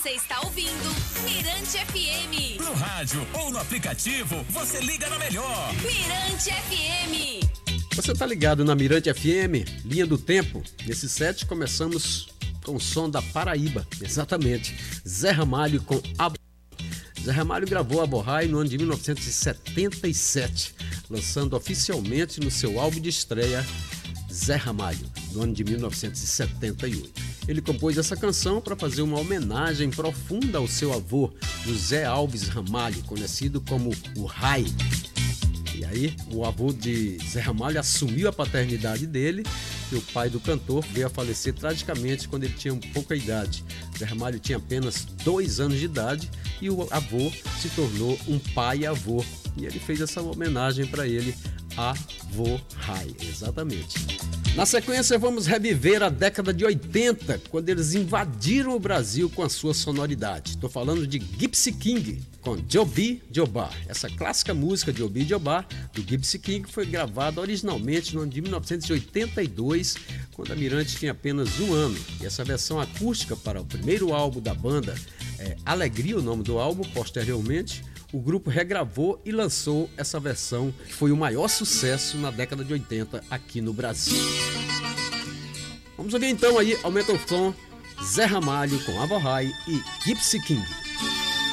Você está ouvindo Mirante FM. No rádio ou no aplicativo, você liga na melhor. Mirante FM. Você tá ligado na Mirante FM, Linha do Tempo. Nesse set começamos com o som da Paraíba, exatamente. Zé Ramalho com Abo. Zé Ramalho gravou Aborrai no ano de 1977, lançando oficialmente no seu álbum de estreia Zé Ramalho, no ano de 1978. Ele compôs essa canção para fazer uma homenagem profunda ao seu avô, José Alves Ramalho, conhecido como o Rai. E aí, o avô de Zé Ramalho assumiu a paternidade dele e o pai do cantor veio a falecer tragicamente quando ele tinha pouca idade. Zé Ramalho tinha apenas 2 anos de idade e o avô se tornou um pai-avô. E ele fez essa homenagem para ele, Avô Rai, exatamente. Na sequência, vamos reviver a década de 80, quando eles invadiram o Brasil com a sua sonoridade. Estou falando de Gypsy King, com Jobi Jobá. Essa clássica música de Jobi Jobá, do Gypsy King, foi gravada originalmente no ano de 1982, quando a Mirante tinha apenas 1 ano. E essa versão acústica para o primeiro álbum da banda, Alegria, o nome do álbum, posteriormente, o grupo regravou e lançou essa versão, que foi o maior sucesso na década de 80 aqui no Brasil. Vamos ouvir então aí, aumenta o som, Zé Ramalho com Aborrai e Gypsy King.